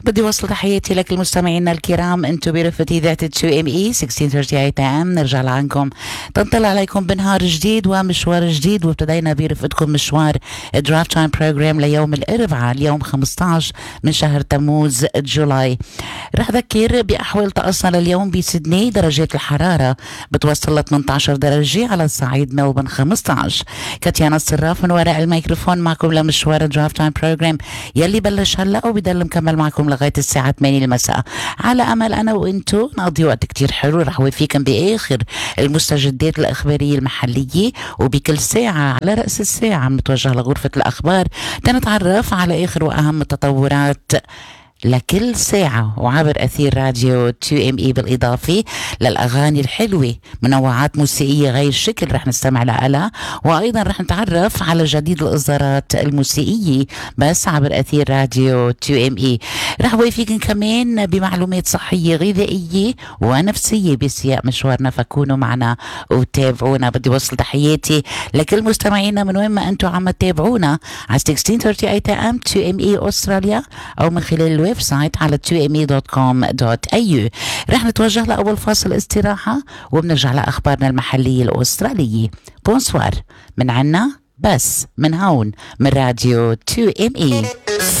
بدي وصل تحياتي لك المستمعين الكرام، انتم برفقة إذاعة 2ME 1638 AM. نرجع لعنكم تنطلع عليكم بنهار جديد ومشوار جديد، وابتدينا برفقتكم مشوار درافت تايم بروجرام ليوم الأربعاء اليوم 15 من شهر تموز جولاي. رح أذكر بأحوال طقسنا لليوم بسيدني. درجات الحرارة بتوصل ل 18 درجة، على الصعيد ملبن 15. كاتيانا الصراف من وراء الميكروفون معكم لمشوار درافت تايم بروجرام يلي بلش هلا وبيضل مكمل معكم لغاية الساعة 8 المساء، على أمل أنا وإنتو نقضي وقت كتير حلو. رح وفيكم بآخر المستجدات الإخبارية المحلية، وبكل ساعة على رأس الساعة متوجه لغرفة الأخبار تنتعرف على آخر وأهم التطورات لكل ساعة، وعبر أثير راديو 2ME بالإضافة للأغاني الحلوة منوعات موسيقية غير شكل رح نستمع لها، وأيضا رح نتعرف على جديد الإصدارات الموسيقية بس عبر أثير راديو 2ME. رح ويفيكن كمان بمعلومات صحية غذائية ونفسية بسياق مشوارنا، فكونوا معنا وتابعونا. بدي وصل تحياتي لكل مستمعينا من وين ما أنتوا عم تتابعونا على 1638 AM 2ME أستراليا، أو من خلال الويب سايت على 2me.com.au. رح نتوجه لأول فاصل استراحة وبنرجع لأخبارنا المحلية الأسترالية. بونسوار من عنا بس من هون من راديو 2ME.